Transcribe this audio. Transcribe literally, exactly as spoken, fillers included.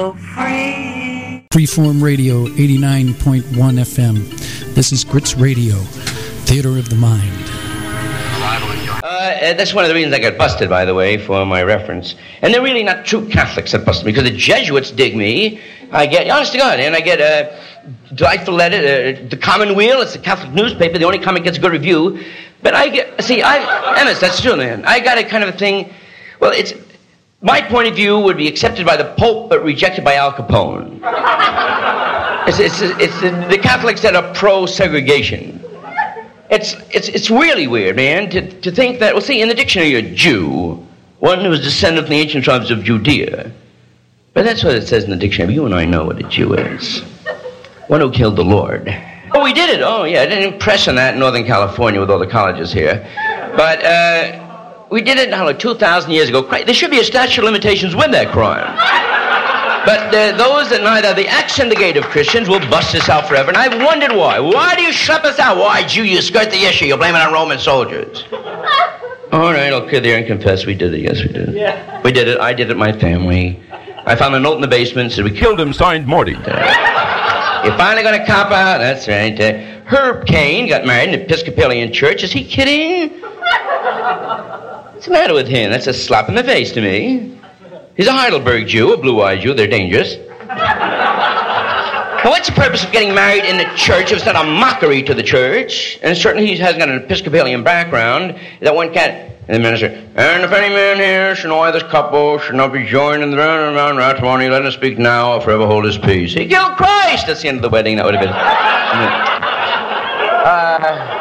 Freeform Radio, eighty-nine point one F M. This is Grits Radio, Theater of the Mind. Uh, that's one of the reasons I got busted, by the way, for my reference. And they're really not true Catholics that busted me, because the Jesuits dig me. I get, honest to God, and I get a delightful letter, uh, the Commonweal, it's a Catholic newspaper, the only comic gets a good review. But I get, see, I, Ennis, that's true, man. I got a kind of a thing, well, it's, my point of view would be accepted by the Pope, but rejected by Al Capone. It's, it's, it's the, the Catholics that are pro-segregation. It's, it's, it's really weird, man, to, to think that, well, see, in the dictionary, a Jew, one who was descended from the ancient tribes of Judea. But that's what it says in the dictionary. You and I know what a Jew is. One who killed the Lord. Oh, we did it. Oh, yeah, I didn't impress on that in Northern California with all the colleges here. But, uh... we did it now like two thousand years ago. There should be a statute of limitations with that crime. But uh, those that neither the axe and the gate of Christians will bust us out forever. And I've wondered why. Why do you schlep us out? Why, Jew, you skirt the issue. You're blaming it on Roman soldiers. All right, I'll clear there and confess we did it. Yes, we did it. Yeah. We did it. I did it, my family. I found a note in the basement. Said we killed him, signed Morty. You're finally going to cop out? That's right. Uh, Herb Cain got married in an Episcopalian church. Is he kidding? What's the matter with him? That's a slap in the face to me. He's a Heidelberg Jew, a blue-eyed Jew. They're dangerous. Now, what's the purpose of getting married in the church if it's not a mockery to the church? And certainly he hasn't got an Episcopalian background. That one cat... And the minister, and if any man here shall know this couple should not be joined in the round matrimony, let him speak now or forever hold his peace. He killed Christ! That's the end of the wedding. That would have been... uh...